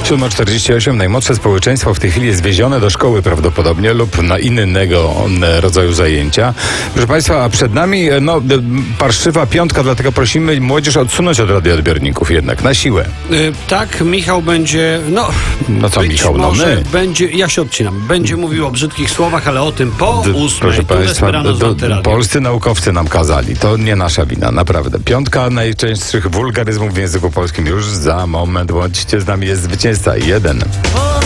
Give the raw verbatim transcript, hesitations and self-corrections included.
siódma czterdzieści osiem. Najmłodsze społeczeństwo w tej chwili jest wiezione do szkoły prawdopodobnie lub na innego rodzaju zajęcia. Proszę Państwa, a przed nami no, parszywa piątka, dlatego prosimy młodzież odsunąć od radioodbiorników jednak, na siłę. Yy, tak, Michał będzie, no... No co Michał, no my. Będzie, ja się odcinam, będzie mówił o brzydkich słowach, ale o tym po D- ósmej. Proszę Państwa, do, do, polscy naukowcy nam kazali. To nie nasza wina, naprawdę. Piątka najczęstszych wulgaryzmów w języku polskim już za moment. Bądźcie z nami, jest zwycięzca. Jeden.